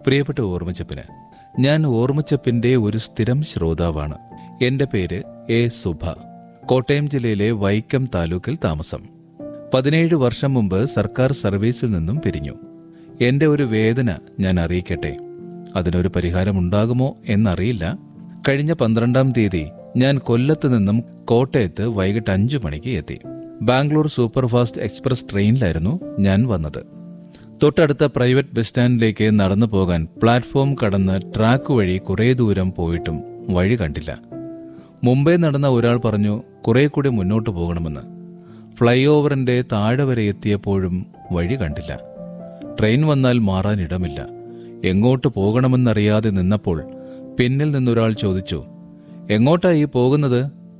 പ്രിയപ്പെട്ട ഓർമ്മച്ചപ്പിന്, ഞാൻ ഓർമ്മച്ചപ്പിന്റെ ഒരു സ്ഥിരം ശ്രോതാവാണ്. എന്റെ പേര് എ സുഭ. കോട്ടയം ജില്ലയിലെ വൈക്കം താലൂക്കിൽ താമസം. 17 വർഷം മുമ്പ് സർക്കാർ സർവീസിൽ നിന്നും പിരിഞ്ഞു. എന്റെ ഒരു വേദന ഞാൻ അറിയിക്കട്ടെ. അതിനൊരു പരിഹാരമുണ്ടാകുമോ എന്നറിയില്ല. കഴിഞ്ഞ 12-ാം തീയതി ഞാൻ കൊല്ലത്ത് നിന്നും കോട്ടയത്ത് വൈകിട്ട് 5 മണിക്ക് എത്തി. ബാംഗ്ലൂർ സൂപ്പർഫാസ്റ്റ് എക്സ്പ്രസ് ട്രെയിനിലായിരുന്നു ഞാൻ വന്നത്. തൊട്ടടുത്ത പ്രൈവറ്റ് ബസ് സ്റ്റാൻഡിലേക്ക് നടന്നു പോകാൻ പ്ലാറ്റ്ഫോം കടന്ന് ട്രാക്ക് വഴി കുറേ ദൂരം പോയിട്ടും വഴി കണ്ടില്ല. മുംബൈ നടന്ന ഒരാൾ പറഞ്ഞു കുറെ കൂടി മുന്നോട്ട് പോകണമെന്ന്. ഫ്ലൈ ഓവറിന്റെ താഴെ വരെ എത്തിയപ്പോഴും വഴി കണ്ടില്ല. ട്രെയിൻ വന്നാൽ മാറാനിടമില്ല. എങ്ങോട്ട് പോകണമെന്നറിയാതെ നിന്നപ്പോൾ പിന്നിൽ നിന്നൊരാൾ ചോദിച്ചു, എങ്ങോട്ടായി പോകുന്നത്?